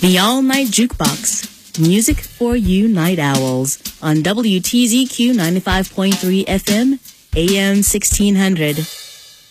The All-Night Jukebox. Music for you night owls on WTZQ 95.3 FM, AM 1600.